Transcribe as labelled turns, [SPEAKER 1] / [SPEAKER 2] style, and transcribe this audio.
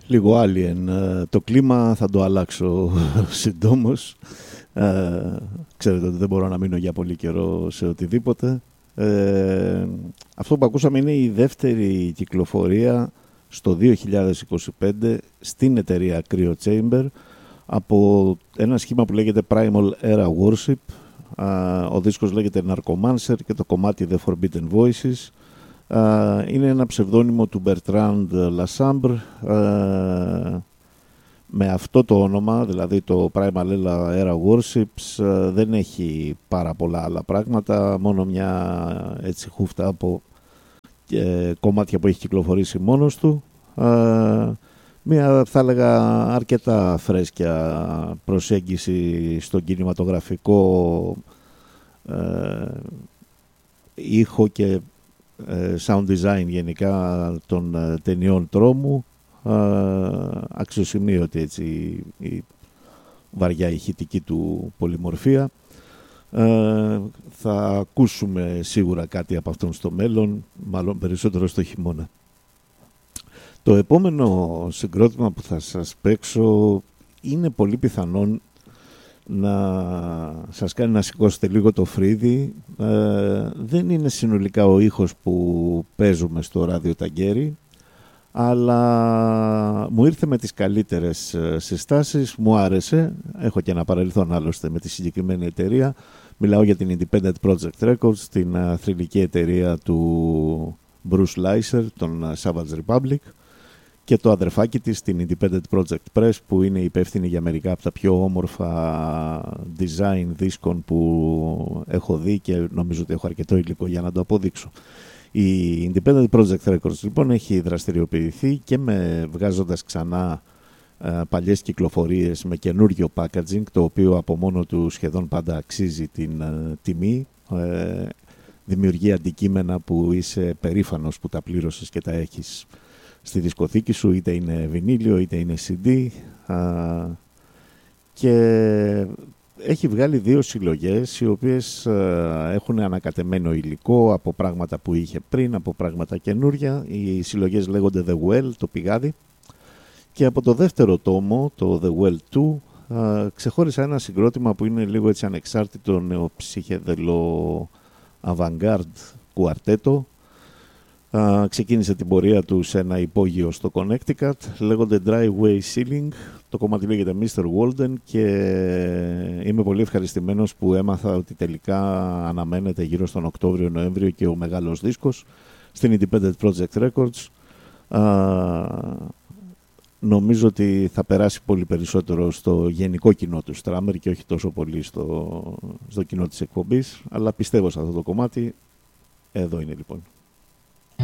[SPEAKER 1] Λίγο Alien. Το κλίμα θα το αλλάξω συντόμως. Ξέρετε ότι δεν μπορώ να μείνω για πολύ καιρό σε οτιδήποτε. Αυτό που ακούσαμε είναι η δεύτερη κυκλοφορία στο 2025 στην εταιρεία Cryo Chamber από ένα σχήμα που λέγεται Primal Era Worship. Ο δίσκος λέγεται Narcomancer και το κομμάτι The Forbidden Voices. Είναι ένα ψευδόνυμο του Bertrand Lassambre. Με αυτό το όνομα, δηλαδή το Primal Era Worships, δεν έχει πάρα πολλά άλλα πράγματα, μόνο μια έτσι χούφτα από κομμάτια που έχει κυκλοφορήσει μόνος του. Μια, θα έλεγα, αρκετά φρέσκια προσέγγιση στον κινηματογραφικό ήχο και sound design γενικά των ταινιών τρόμου. Αξιοσημείωτη έτσι η βαριά ηχητική του πολυμορφία. Θα ακούσουμε σίγουρα κάτι από αυτόν στο μέλλον, μάλλον περισσότερο στο χειμώνα. Το επόμενο συγκρότημα που θα σας παίξω είναι πολύ πιθανόν να σας κάνει να σηκώσετε λίγο το φρύδι. Δεν είναι συνολικά ο ήχος που παίζουμε στο ράδιο Ταγκέρι, αλλά μου ήρθε με τις καλύτερες συστάσεις, μου άρεσε. Έχω και ένα παρελθόν άλλωστε με τη συγκεκριμένη εταιρεία. Μιλάω για την Independent Project Records, την θρυλική εταιρεία του Bruce Leiser, των Savage Republic, και το αδερφάκι της, την Independent Project Press, που είναι υπεύθυνη για μερικά από τα πιο όμορφα design δίσκων που έχω δει και νομίζω ότι έχω αρκετό υλικό για να το αποδείξω. Η Independent Project Records λοιπόν έχει δραστηριοποιηθεί και βγάζοντας ξανά παλιές κυκλοφορίες με καινούριο packaging, το οποίο από μόνο του σχεδόν πάντα αξίζει την τιμή. Δημιουργεί αντικείμενα που είσαι περήφανος που τα πλήρωσες και τα έχεις στη δισκοθήκη σου, είτε είναι βινίλιο είτε είναι CD, και έχει βγάλει 2 συλλογές οι οποίες έχουν ανακατεμένο υλικό από πράγματα που είχε πριν, από πράγματα καινούρια. Οι συλλογές λέγονται The Well, το πηγάδι, και από το δεύτερο τόμο, το The Well 2, ξεχώρισα ένα συγκρότημα που είναι λίγο έτσι ανεξάρτητο νεοψυχεδελό avant-garde κουαρτέτο. Ξεκίνησε την πορεία του σε ένα υπόγειο στο Connecticut, λέγονται Dry Way Ceiling, το κομμάτι λέγεται Mr. Walden, και είμαι πολύ ευχαριστημένος που έμαθα ότι τελικά αναμένεται γύρω στον Οκτώβριο-Νοέμβριο και ο μεγάλος δίσκος στην Independent Project Records. Νομίζω ότι θα περάσει πολύ περισσότερο στο γενικό κοινό του Strammer και όχι τόσο πολύ στο κοινό της εκπομπής, αλλά πιστεύω σε αυτό το κομμάτι. Εδώ είναι λοιπόν.